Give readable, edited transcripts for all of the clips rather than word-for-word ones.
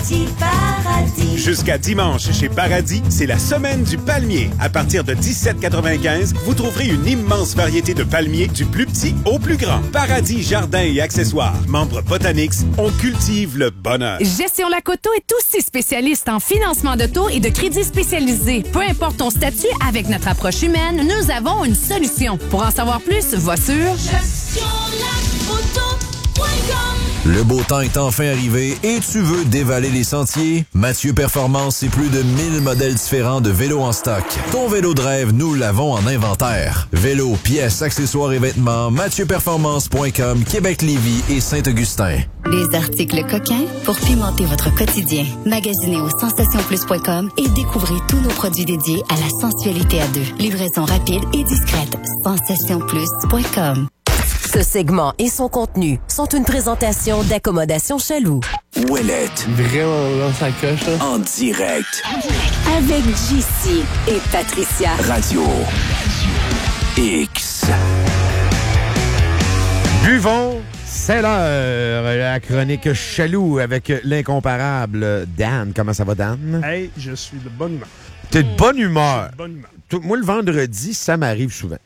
Paradis, paradis. Jusqu'à dimanche, chez Paradis, c'est la semaine du palmier. À partir de 17,95 $, vous trouverez une immense variété de palmiers du plus petit au plus grand. Paradis Jardins et accessoires. Membre Botanix, on cultive le bonheur. Gestion Lacoto est aussi spécialiste en financement d'auto et de crédits spécialisés. Peu importe ton statut, avec notre approche humaine, nous avons une solution. Pour en savoir plus, va sur GestionLacoto.com. Le beau temps est enfin arrivé et tu veux dévaler les sentiers? Mathieu Performance, c'est plus de 1000 modèles différents de vélos en stock. Ton vélo de rêve, nous l'avons en inventaire. Vélos, pièces, accessoires et vêtements, MathieuPerformance.com, Québec-Lévis et Saint-Augustin. Des articles coquins pour pimenter votre quotidien. Magasinez au SensationPlus.com et découvrez tous nos produits dédiés à la sensualité à deux. Livraison rapide et discrète. SensationPlus.com. Ce segment et son contenu sont une présentation d'Accommodation Chaloux. Ouellette. Vraiment dans sa coche, là. En direct. Avec JC et Patricia. Radio X. Buvons, c'est l'heure. La chronique Chaloux avec l'incomparable Dan. Comment ça va, Dan? Hey, je suis de bonne humeur. T'es de bonne humeur. De bonne humeur. Moi, le vendredi, ça m'arrive souvent.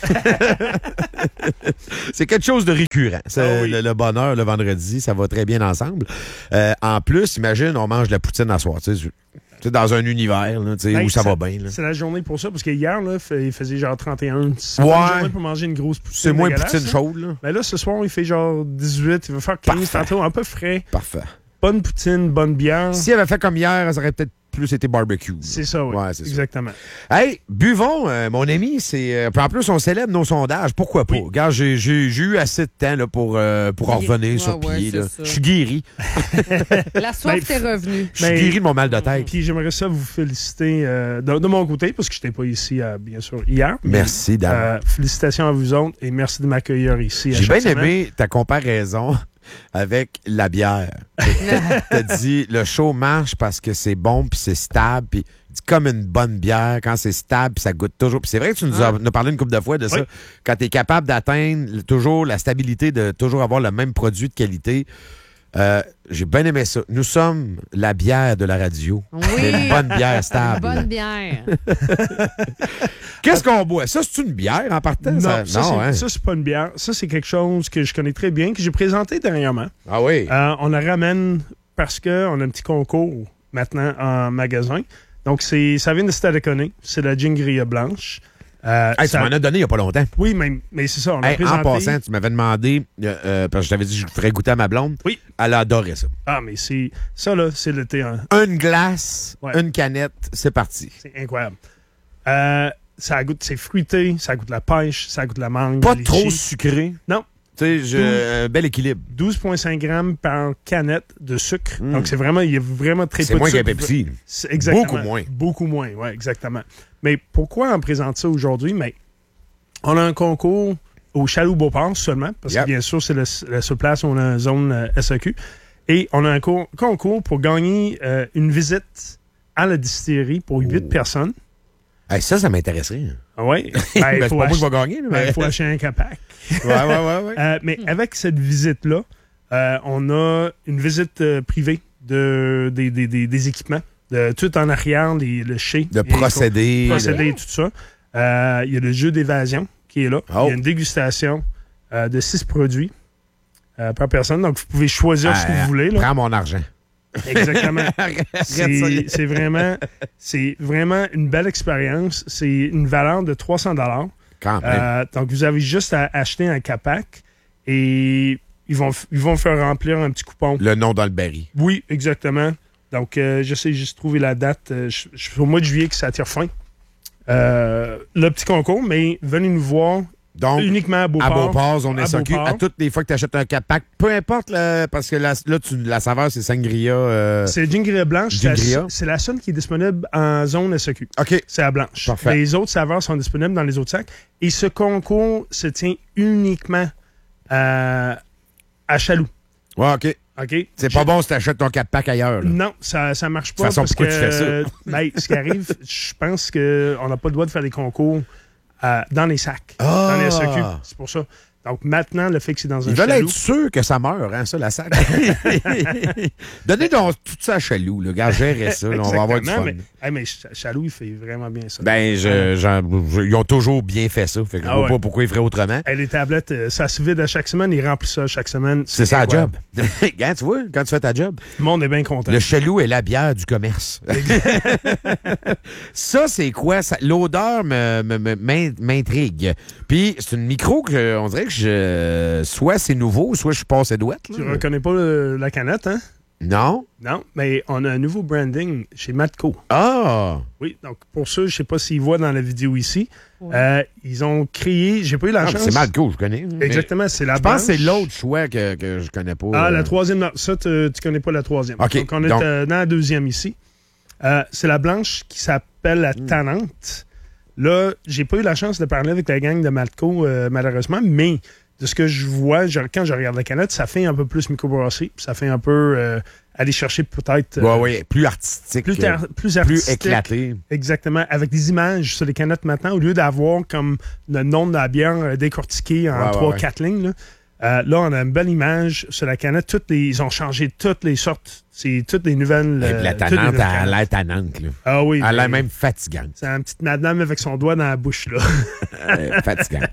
C'est quelque chose de récurrent. oui. Le bonheur, le vendredi, ça va très bien ensemble. En plus, imagine, on mange de la poutine à soir. Tu sais, dans un univers là, où ça va bien. Là. C'est la journée pour ça, parce que hier, là, il faisait genre 31. C'est ouais. une journée pour manger une grosse poutine. C'est moins dégueulasse, poutine là. chaude. Là. Mais là, ce soir, il fait genre 18. Il va faire 15 tantôt, un peu frais. Parfait. Bonne poutine, bonne bière. S'il avait fait comme hier, ça aurait peut-être plus été barbecue. C'est ça, oui. Ouais, c'est exactement. Ça. Hey, buvons, mon ami. En plus, on célèbre nos sondages. Pourquoi pas? Oui. Regarde, j'ai eu assez de temps là, pour en revenir sur pied. Là. Je suis guéri. La soif t'est revenue. Je suis guéri de mon mal de tête. Puis j'aimerais ça vous féliciter de mon côté, parce que je n'étais pas ici, bien sûr, hier. Merci, Dan. Félicitations à vous autres et merci de m'accueillir ici. J'ai bien aimé ta comparaison avec la bière. T'as dit, le show marche parce que c'est bon puis c'est stable. Puis comme une bonne bière, quand c'est stable, puis ça goûte toujours. Puis c'est vrai que tu nous as parlé une couple de fois de ça. Oui. Quand tu es capable d'atteindre toujours la stabilité de toujours avoir le même produit de qualité. J'ai bien aimé ça. Nous sommes la bière de la radio. Oui. Une bonne bière stable. Une bonne bière. Qu'est-ce qu'on boit? Ça, c'est une bière en partant? Non, hein? ça, c'est pas une bière. Ça, c'est quelque chose que je connais très bien, que j'ai présenté dernièrement. Ah oui? On la ramène parce qu'on a un petit concours maintenant en magasin. Donc, ça vient de Stadacone. C'est la Gingria blanche. Tu m'en as donné il n'y a pas longtemps. Oui, mais c'est ça, on l'a présenté. En passant, tu m'avais demandé, parce que je t'avais dit que je ferais goûter à ma blonde. Oui. Elle adorait ça. Ah, mais ça, là, c'est le thé. Une glace, une canette, c'est parti. C'est incroyable. Ça goûte, c'est fruité, ça goûte la pêche, ça goûte la mangue. Pas trop sucré. Non. Tu sais, bel équilibre. 12,5 grammes par canette de sucre. Donc, il y a vraiment très peu de sucre. C'est moins qu'un Pepsi. Exactement. Beaucoup moins. Beaucoup moins, oui, exactement. Mais pourquoi on présente ça aujourd'hui? Mais on a un concours au Chaloux-Beauport seulement, parce que bien sûr, c'est la seule place où on a une zone SAQ. Et on a un concours pour gagner une visite à la distillerie pour 8 personnes. Hey, ça m'intéresserait. Ah oui? C'est pas moi qui vais gagner. Il faut acheter un capac. Ouais. Mais avec cette visite-là, on a une visite privée des équipements. Tout en arrière, le chai. De procédés. Et tout ça. Il y a le jeu d'évasion qui est là. Il y a une dégustation de 6 produits par personne. Donc, vous pouvez choisir ce que vous voulez. Là. Prends mon argent. Exactement. C'est vraiment une belle expérience. C'est une valeur de 300 $. Quand même. Donc, vous avez juste à acheter un capac et ils vont faire remplir un petit coupon. Le nom dans le baril. Oui, exactement. Donc, j'essaie juste de trouver la date. C'est au mois de juillet que ça tire fin. Le petit concours, mais venez nous voir. Donc, uniquement à Beauport. À Beauport, on est SAQ. À toutes les fois que tu achètes un 4-pack, peu importe, parce que là, la saveur, c'est Sangria. C'est Gingria blanche. Gingria. C'est la seule qui est disponible en zone SAQ. OK. C'est la blanche. Parfait. Les autres saveurs sont disponibles dans les autres sacs. Et ce concours se tient uniquement à Chaloux. Ouais, OK. OK. C'est pas bon si tu achètes ton 4-pack ailleurs. Là. Non, ça marche pas. De toute façon, parce pourquoi que, tu fais ça? Ce qui arrive, je pense qu'on n'a pas le droit de faire des concours dans les sacs, dans les SAQ. C'est pour ça. Donc, maintenant, le fait que c'est dans un Ils veulent Chaloux... être sûrs que ça meurt, hein, ça, la salle. Donnez donc tout ça à Chaloux, là. Gars, gérez ça, là, on va avoir du fun. Mais Chaloux, il fait vraiment bien ça. Ben, ils ont toujours bien fait ça. Fait que je vois pas pourquoi ils feraient autrement. Les tablettes, ça se vide à chaque semaine, ils remplissent ça chaque semaine. C'est ça, la job. Regarde, tu vois, quand tu fais ta job. Le monde est bien content. Le Chaloux est la bière du commerce. Ça, c'est quoi? L'odeur m'intrigue. Puis, c'est une micro que, on dirait que soit c'est nouveau, soit je suis passé douette. Tu reconnais pas la canette, hein? Non. Non, mais on a un nouveau branding chez Matco. Ah! Oui, donc pour ça, je sais pas s'ils voient dans la vidéo ici. Ouais. Ils ont créé, j'ai pas eu la chance. C'est Matco, je connais. Exactement, c'est la Je pense que c'est l'autre choix que je connais pas. Ah, la troisième, non, ça, tu connais pas la troisième. OK. Donc, on est dans la deuxième ici. C'est la blanche qui s'appelle la Tannante. Là, j'ai pas eu la chance de parler avec la gang de Matco, malheureusement, mais de ce que je vois, quand je regarde la canette, ça fait un peu plus microbrassé. Ça fait un peu aller chercher peut-être... oui, plus artistique. Plus artistique. Plus éclaté. Exactement. Avec des images sur les canettes maintenant, au lieu d'avoir comme le nom de la bière décortiqué en 3-4 lignes, là, on a une belle image sur la canette. Ils ont changé toutes les sortes. C'est toutes les nouvelles... la Tannante, elle a l'air tannante. Là. Ah oui. Elle a l'air même fatigante. C'est une petite madame avec son doigt dans la bouche, là. Fatigante.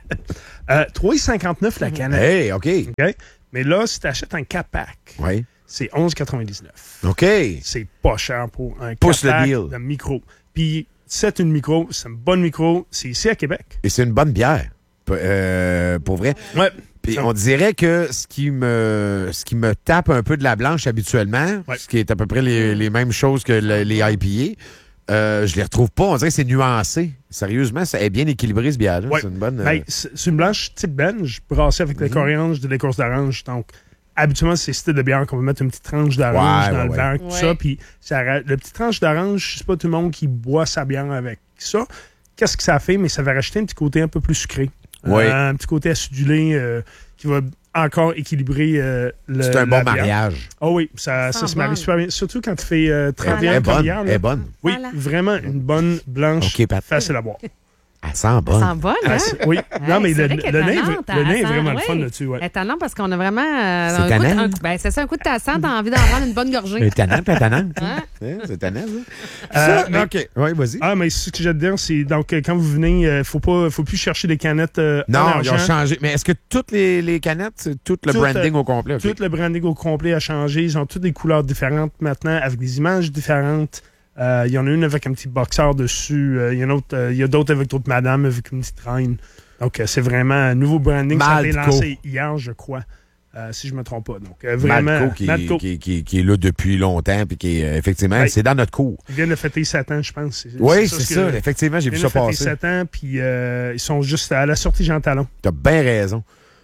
3,59 la canette. Hey, OK. Mais là, si tu achètes un 4-pack, c'est 11,99. OK. C'est pas cher pour un Pousse 4-pack le deal. de micro. Puis, c'est une micro, c'est une bonne micro. C'est ici à Québec. Et c'est une bonne bière. Pour vrai. Ouais. Puis on dirait que ce qui me tape un peu de la blanche habituellement, ce qui est à peu près les mêmes choses que les IPA, je les retrouve pas. On dirait que c'est nuancé. Sérieusement, ça est bien équilibré, ce bière-là. Ouais. C'est une bonne... c'est une blanche type belge, brassée avec de la coriandre, de l'écorce d'orange. Donc, habituellement, c'est ce style de bière qu'on va mettre une petite tranche d'orange dans le verre, tout ça. Puis, le petit tranche d'orange, c'est pas tout le monde qui boit sa bière avec ça. Qu'est-ce que ça fait? Mais ça va rajouter un petit côté un peu plus sucré. Un petit côté acidulé qui va encore équilibrer le. C'est un bon mariage. Ah oui, ça se marie super bien. Surtout quand tu fais 31 comme hier. Elle est bonne. Oui, vraiment une bonne blanche facile à boire. Elle sent bonne. Elle sent bonne, hein? Oui. Non, mais le nez est vraiment le fun là-dessus. Elle est tannante parce qu'on a vraiment... c'est tannant. C'est ça, un coup de tassant, t'as envie d'en prendre une bonne gorgée. C'est tannant, pas tannant. C'est tannant, ça. OK. Oui, vas-y. Ah, mais ce que j'ai à te dire, c'est donc quand vous venez, faut plus chercher des canettes non, ils ont changé. Mais est-ce que toutes les canettes, tout le branding au complet? Tout le branding au complet a changé. Ils ont toutes des couleurs différentes maintenant, avec des images différentes. Il y en a une avec un petit boxeur dessus. Il y a d'autres avec d'autres madames avec une petite reine. Donc, c'est vraiment un nouveau branding. Ça a été lancé hier, je crois, si je ne me trompe pas. Donc, vraiment, Matco qui est là depuis longtemps puis qui est, effectivement, c'est dans notre cours. Ils viennent de fêter 7 ans, je pense. Oui, c'est ça. Effectivement, j'ai vu ça passer. Ils viennent de fêter 7 ans, puis ils sont juste à la sortie Jean Talon. Tu as bien raison.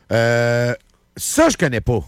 Ça, je connais pas.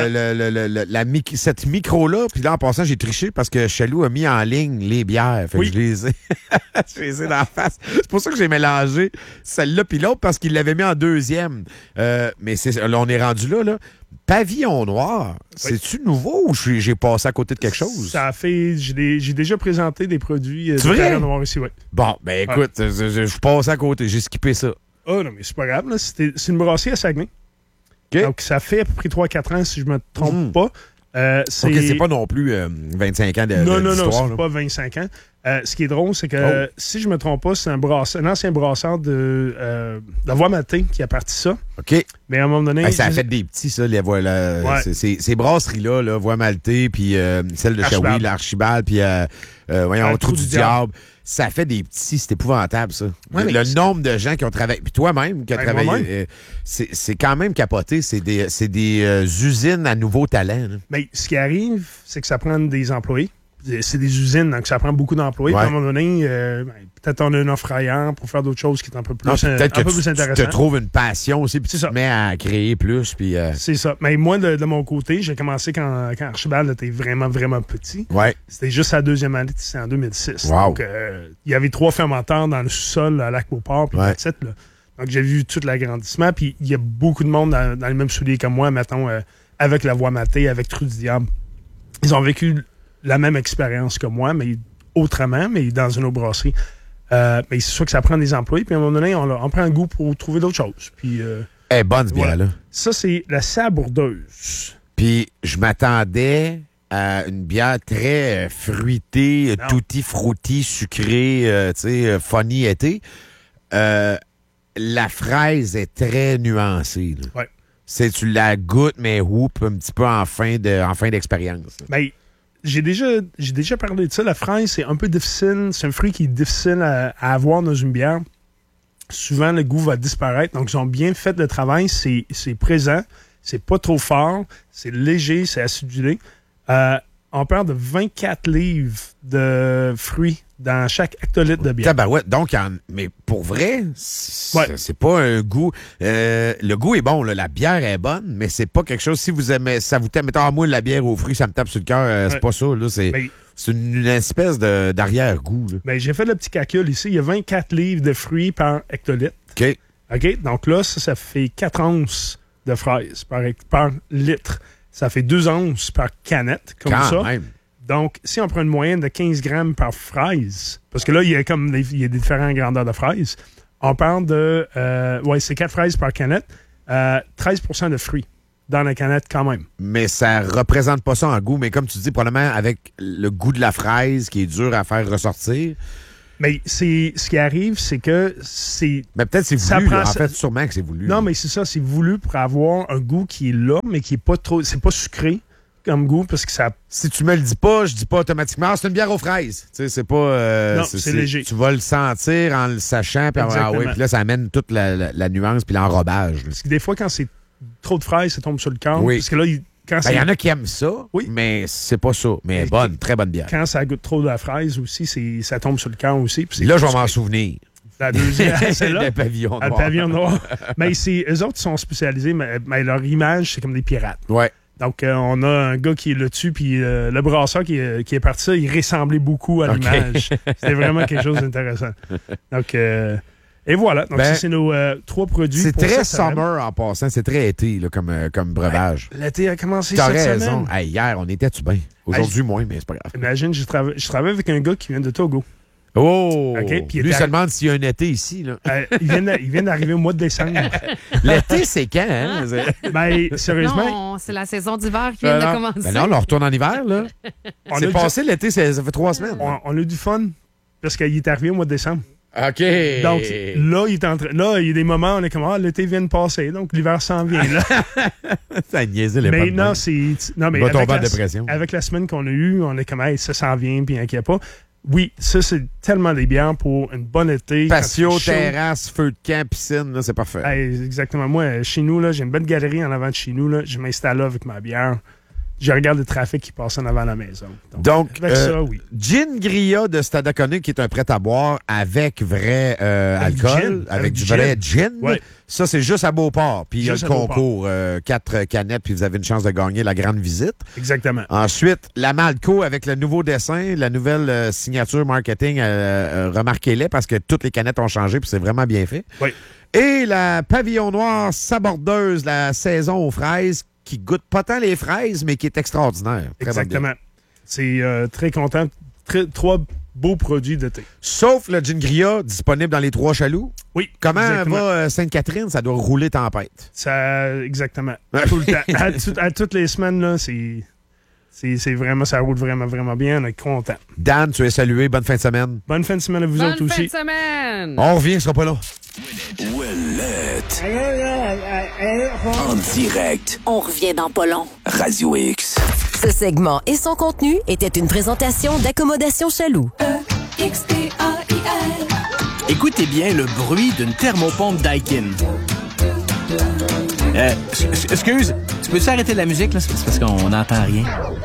Cette micro-là, puis là, en passant, j'ai triché parce que Chaloux a mis en ligne les bières. Fait que je les ai dans la face. C'est pour ça que j'ai mélangé celle-là puis l'autre, parce qu'il l'avait mis en deuxième. Mais là, on est rendu là. Pavillon noir, c'est-tu nouveau ou j'ai passé à côté de quelque chose? Ça a fait... J'ai déjà présenté des produits de Pavillon noir ici, oui. Bon, ben écoute, je passe à côté. J'ai skippé ça. Ah non, mais c'est pas grave. C'est une brasserie à Saguenay. Okay. Donc, ça fait à peu près 3-4 ans, si je ne me trompe pas. c'est pas non plus 25 ans d'histoire. Non, c'est pas 25 ans. Ce qui est drôle, c'est que, si je ne me trompe pas, c'est un ancien brasseur de Voie Maltée qui a parti ça. OK. Mais à un moment donné... ça a fait des petits, ça, les voies là. Ces brasseries-là, Voie Maltée, puis celle de Shawi, l'Archibald, puis Trou du Diable. Ça fait des petits, c'est épouvantable, ça. Ouais, le nombre de gens qui ont travaillé, puis toi-même qui as travaillé, c'est quand même capoté. C'est des usines à nouveaux talents. Mais ce qui arrive, c'est que ça prend des employés. C'est des usines, donc ça prend beaucoup d'employés. Ouais. Puis à un moment donné, peut-être on a une offre ailleurs pour faire d'autres choses qui est un peu plus, plus intéressant. Tu te trouves une passion aussi, puis tu te mets à créer plus. Puis c'est ça. Mais moi, de mon côté, j'ai commencé quand Archibald était vraiment, vraiment petit. Ouais. C'était juste sa deuxième année, c'était en 2006. Wow. Donc, il y avait 3 fermenteurs dans le sous-sol à Lac-Beauport, puis that's it, là. Donc, j'ai vu tout l'agrandissement, puis il y a beaucoup de monde dans les mêmes souliers que moi, mettons, avec la Voie Maltée, avec Trou du Diable. Ils ont vécu la même expérience que moi, mais autrement, mais dans une autre brasserie. Mais c'est sûr que ça prend des employés, puis à un moment donné, on prend un goût pour trouver d'autres choses. Puis, Elle est bonne, ce bière-là. Ça, c'est la sabourdeuse. Puis, je m'attendais à une bière très fruitée, tutti frutti, sucrée, tu sais, funny été. La fraise est très nuancée. Là. Ouais. Tu la goûtes, mais un petit peu en fin d'expérience. Ben, j'ai déjà parlé de ça. La fraise, c'est un peu difficile. C'est un fruit qui est difficile à avoir dans une bière. Souvent, le goût va disparaître. Donc, ils ont bien fait le travail. C'est présent. C'est pas trop fort. C'est léger. C'est acidulé. On parle de 24 livres de fruits dans chaque hectolitre de bière. Tabarouette. Donc, mais pour vrai, c'est pas un goût. Le goût est bon, là. La bière est bonne, mais c'est pas quelque chose. Si vous aimez, ça vous tape. Mettons, moi, la bière aux fruits, ça me tape sur le cœur. C'est pas ça, là. C'est une espèce d'arrière-goût. Là. J'ai fait le petit calcul ici. Il y a 24 livres de fruits par hectolitre. OK. Donc là, ça fait 4 onces de fraises par litre. Ça fait 2 onces par canette, comme Quand ça. Même. Donc, si on prend une moyenne de 15 grammes par fraise, parce que là, il y a des différentes grandeurs de fraises, on parle de... c'est 4 fraises par canette, 13% de fruits dans la canette quand même. Mais ça représente pas ça en goût, mais comme tu dis, probablement avec le goût de la fraise qui est dur à faire ressortir. Mais ce qui arrive, c'est que c'est... Mais peut-être c'est voulu. En fait, sûrement que c'est voulu. Non, mais c'est ça, c'est voulu pour avoir un goût qui est là, mais qui est pas trop... C'est pas sucré comme goût, parce que ça... Si tu me le dis pas, je dis pas automatiquement, c'est une bière aux fraises. Tu sais, c'est pas... non, c'est léger. Tu vas le sentir en le sachant, puis puis là, ça amène toute la nuance puis l'enrobage. Parce que des fois, quand c'est trop de fraises, ça tombe sur le corps. Oui. Parce que là, il y en a qui aiment ça, mais c'est pas ça. Mais elle est bonne, très bonne bière. Quand ça goûte trop de la fraise aussi, ça tombe sur le cœur aussi. Là, je vais m'en souvenir. La deuxième, c'est là. Le pavillon noir. Le pavillon noir. Mais eux autres sont spécialisés, mais leur image, c'est comme des pirates. Ouais. Donc, on a un gars qui est là-dessus, puis le brasseur qui est parti, il ressemblait beaucoup à l'image. C'était vraiment quelque chose d'intéressant. Donc, et voilà. Donc, ça, c'est nos 3 produits. C'est très summer en passant. C'est très été là, comme breuvage. L'été a commencé cette semaine. T'as raison. Hier, on était-tu bien? Aujourd'hui, moins, mais c'est pas grave. Imagine, je travaille avec un gars qui vient de Togo. Oh! Okay, lui se demande s'il y a un été ici. Là. Il vient d'arriver au mois de décembre. L'été, c'est quand? Hein? Sérieusement? Non, c'est la saison d'hiver qui vient de commencer. Ben non, on retourne en hiver. Là. C'est passé l'été, ça fait 3 semaines. On a eu du fun parce qu'il est arrivé au mois de décembre. OK. Donc, là, il y a des moments où on est comme, l'été vient de passer, donc l'hiver s'en vient. Là. Ça a niaisé les mais bonnes. Non, mais dépression. Avec la semaine qu'on a eue, on est comme, ça s'en vient, puis inquiète pas. Oui, ça, c'est tellement des bières pour une bonne été. Patio, terrasse, feu de camp, piscine, là, c'est parfait. Exactement. Moi, chez nous, là, j'ai une belle galerie en avant de chez nous. Là, je m'installe là avec ma bière. Je regarde le trafic qui passe en avant de la maison. Donc avec ça, oui. Gin Grilla de Stadacone, qui est un prêt-à-boire avec vrai alcool, avec du vrai gin. Ouais. Ça, c'est juste à Beauport. Puis il y a le concours, 4 canettes, puis vous avez une chance de gagner la grande visite. Exactement. Ensuite, la Malco avec le nouveau dessin, la nouvelle signature marketing, remarquez-les parce que toutes les canettes ont changé, puis c'est vraiment bien fait. Oui. Et la Pavillon Noir sabordeuse, la saison aux fraises, qui goûte pas tant les fraises, mais qui est extraordinaire. Très exactement. C'est très content. 3 beaux produits d'été. Sauf le gin Grilla, disponible dans les 3 chaloux. Oui. Comment va Sainte-Catherine? Ça doit rouler tempête. Exactement. Tout le temps. À toutes les semaines, là, c'est vraiment, ça roule vraiment, vraiment bien. On est content. Dan, tu es salué. Bonne fin de semaine. Bonne fin de semaine à vous autres aussi. Bonne fin de semaine. On revient, ce sera pas là. Ouellette. En direct. On revient dans pas long. Radio X. Ce segment et son contenu étaient une présentation d'Accommodation Chaloux. EXPAIL. Écoutez bien le bruit d'une thermopompe Daikin. Excuse, tu peux-tu arrêter la musique, là? C'est parce qu'on n'entend rien.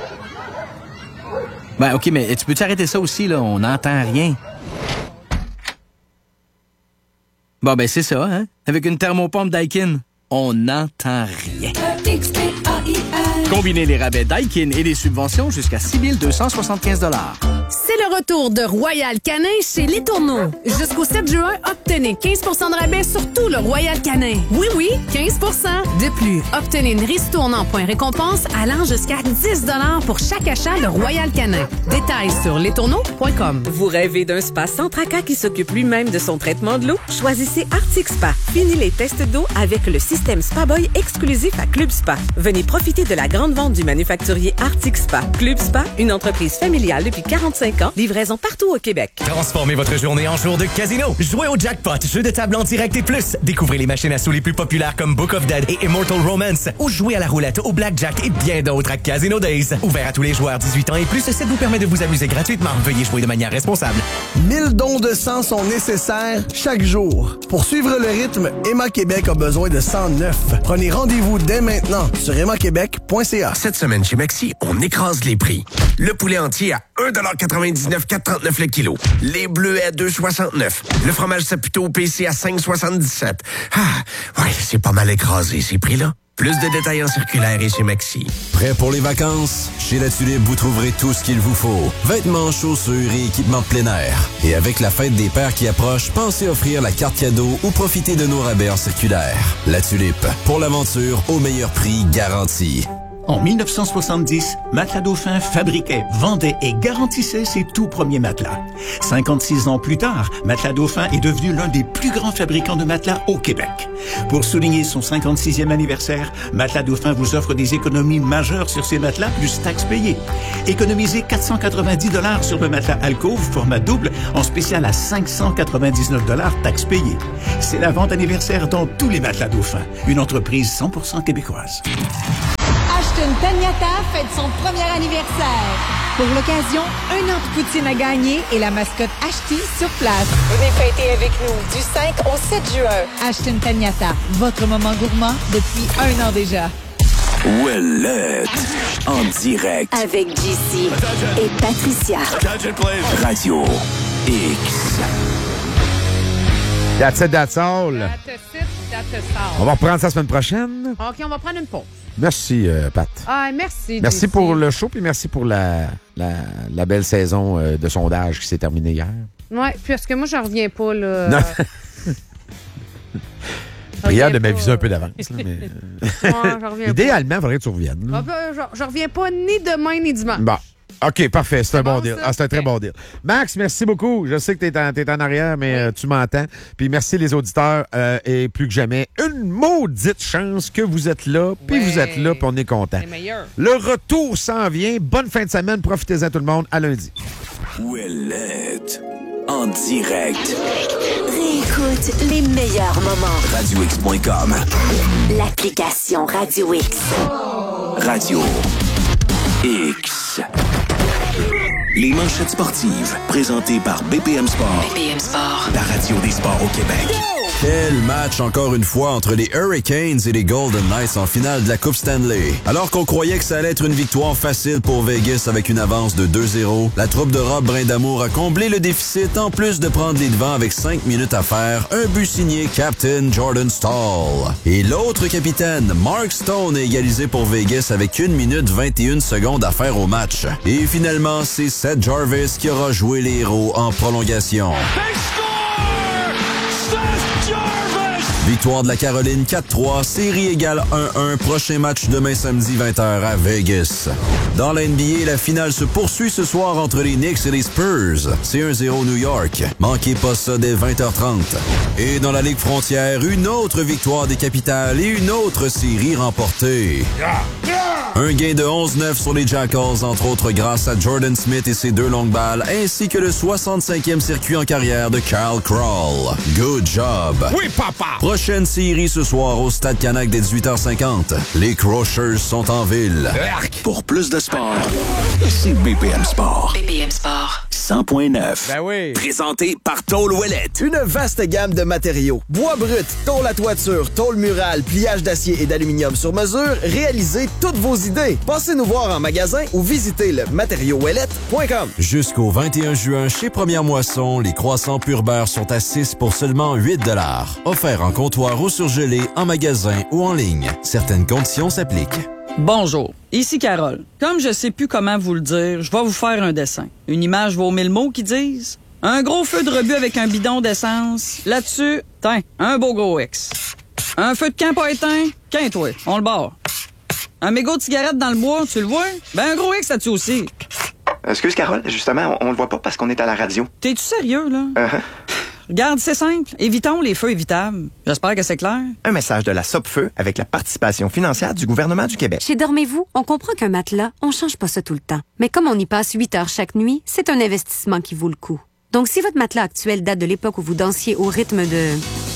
Ben, OK, mais tu peux-tu arrêter ça aussi, là? On n'entend rien. Bon, ben, c'est ça, hein? Avec une thermopompe Daikin, on n'entend rien. EXPAIL. Combinez les rabais Daikin et les subventions jusqu'à 6 275 $. C'est le retour de Royal Canin chez Les Tourneaux. Jusqu'au 7 juin, obtenez 15 de rabais sur tout le Royal Canin. Oui, 15 De plus, obtenez une ristourne en points récompense allant jusqu'à 10 $ pour chaque achat de Royal Canin. Détails sur lestourneaux.com. Vous rêvez d'un spa sans tracas qui s'occupe lui-même de son traitement de l'eau? Choisissez Arctic Spa. Fini les tests d'eau avec le système Spa Boy exclusif à Club Spa. Venez profiter de la grande vente du manufacturier Arctic Spa. Club Spa, une entreprise familiale depuis 45 ans, livraison partout au Québec. Transformez votre journée en jour de casino. Jouez au jackpot, jeu de table en direct et plus. Découvrez les machines à sous les plus populaires comme Book of Dead et Immortal Romance. Ou jouez à la roulette, au blackjack et bien d'autres à Casino Days. Ouvert à tous les joueurs 18 ans et plus, ça vous permet de vous amuser gratuitement. Veuillez jouer de manière responsable. 1000 dons de sang sont nécessaires chaque jour. Pour suivre le rythme, Emma Québec a besoin de sang neuf. Prenez rendez-vous dès maintenant sur emmaquebec.ca. Cette semaine chez Maxi, on écrase les prix. Le poulet entier à 1,99 $, 4,39 le kilo. Les bleus à 2,69. Le fromage Saputo PC à 5,77. Ah, ouais, c'est pas mal écrasé ces prix-là. Plus de détails en circulaire et chez Maxi. Prêt pour les vacances? Chez La Tulipe, vous trouverez tout ce qu'il vous faut. Vêtements, chaussures et équipements de plein air. Et avec la fête des pères qui approche, pensez offrir la carte cadeau ou profitez de nos rabais en circulaire. La Tulipe, pour l'aventure au meilleur prix garanti. En 1970, Matelas Dauphin fabriquait, vendait et garantissait ses tout premiers matelas. 56 ans plus tard, Matelas Dauphin est devenu l'un des plus grands fabricants de matelas au Québec. Pour souligner son 56e anniversaire, Matelas Dauphin vous offre des économies majeures sur ses matelas plus taxes payées. Économisez 490 $ sur le matelas Alcove format double en spécial à 599 $ taxes payées. C'est la vente anniversaire dans tous les Matelas Dauphin, une entreprise 100% québécoise. Ashton Taniata fête son premier anniversaire. Pour l'occasion, un an de poutine à gagner et la mascotte Ashti sur place. Venez fêter avec nous du 5 au 7 juin. Ashton Taniata, votre moment gourmand depuis 1 an déjà. Ouellette, en direct. Avec JC et Patricia. Radio X. That's it, that's all. On va reprendre ça la semaine prochaine. OK, on va prendre une pause. Merci, Pat. Ah, merci. Merci JC. pour le show, puis merci pour la belle saison de sondage qui s'est terminée hier. Oui, parce que moi, je reviens pas, là. Non. Prière de m'aviser un peu d'avance. Mais... je reviens idéalement, il faudrait que tu reviennes. Je reviens pas ni demain ni dimanche. Bon. OK, parfait. C'est un bon deal. Ça? C'est un très bon deal. Max, merci beaucoup. Je sais que t'es en arrière, mais tu m'entends. Puis merci les auditeurs. Et plus que jamais, une maudite chance que vous êtes là. Puis vous êtes là, puis on est content. Le retour s'en vient. Bonne fin de semaine. Profitez-en tout le monde. À lundi. Ouellette, en direct. Réécoute les meilleurs moments. RadioX.com. L'application Radio X. Radio X. Les manchettes sportives, présentées par BPM Sport. BPM Sport. La radio des sports au Québec. Quel match encore une fois entre les Hurricanes et les Golden Knights en finale de la Coupe Stanley. Alors qu'on croyait que ça allait être une victoire facile pour Vegas avec une avance de 2-0, la troupe de Rob Brindamour a comblé le déficit en plus de prendre les devants avec 5 minutes à faire, un but signé Captain Jordan Staal. Et l'autre capitaine, Mark Stone, a égalisé pour Vegas avec 1 minute 21 secondes à faire au match. Et finalement, c'est Seth Jarvis qui aura joué les héros en prolongation. Victoire de la Caroline 4-3, série égale 1-1, prochain match demain samedi 20h à Vegas. Dans la NBA, la finale se poursuit ce soir entre les Knicks et les Spurs. C'est 1-0 New York. Manquez pas ça dès 20h30. Et dans la Ligue frontière, une autre victoire des Capitals et une autre série remportée. Un gain de 11-9 sur les Jackals, entre autres grâce à Jordan Smith et ses 2 longues balles, ainsi que le 65e circuit en carrière de Kyle Crawl. Good job! Oui, papa! Prochaine série ce soir au Stade Canac dès 18h50. Les Crushers sont en ville. Pour plus de sport, c'est BPM Sport. BPM Sport. 100.9. Ben oui. Présenté par Tôle Ouellette. Une vaste gamme de matériaux. Bois brut, tôle à toiture, tôle murale, pliage d'acier et d'aluminium sur mesure. Réalisez toutes vos idées. Passez nous voir en magasin ou visitez le matériauxouellette.com. Jusqu'au 21 juin, chez Première Moisson, les croissants pur beurre sont à 6 pour seulement 8 $. Offert en comptoir ou surgelé, en magasin ou en ligne. Certaines conditions s'appliquent. Bonjour, Ici Carole. Comme je sais plus comment vous le dire, je vais vous faire un dessin. Une image vaut 1000 mots qui disent. Un gros feu de rebut avec un bidon d'essence. Là-dessus, tiens, un beau gros X. Un feu de camp pas éteint, qu'un-toi, on le barre. Un mégot de cigarette dans le bois, tu le vois? Ben un gros X là-dessus aussi. Excuse Carole, justement, on le voit pas parce qu'on est à la radio. T'es-tu sérieux, là? Regarde, c'est simple. Évitons les feux évitables. J'espère que c'est clair. Un message de la Sopfeu avec la participation financière du gouvernement du Québec. Chez Dormez-vous, on comprend qu'un matelas, on change pas ça tout le temps. Mais comme on y passe 8 heures chaque nuit, c'est un investissement qui vaut le coup. Donc, si votre matelas actuel date de l'époque où vous dansiez au rythme de...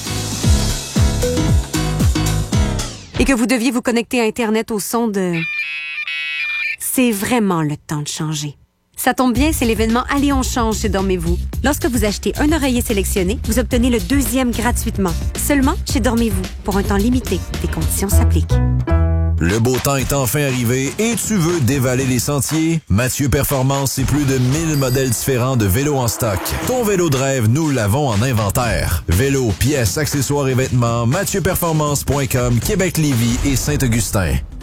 et que vous deviez vous connecter à Internet au son de... c'est vraiment le temps de changer. Ça tombe bien, c'est l'événement Allez, on change chez Dormez-vous. Lorsque vous achetez un oreiller sélectionné, vous obtenez le deuxième gratuitement. Seulement chez Dormez-vous, pour un temps limité. Des conditions s'appliquent. Le beau temps est enfin arrivé et tu veux dévaler les sentiers? Mathieu Performance, c'est plus de 1000 modèles différents de vélos en stock. Ton vélo de rêve, nous l'avons en inventaire. Vélos, pièces, accessoires et vêtements, MathieuPerformance.com, Québec-Lévis et Saint-Augustin.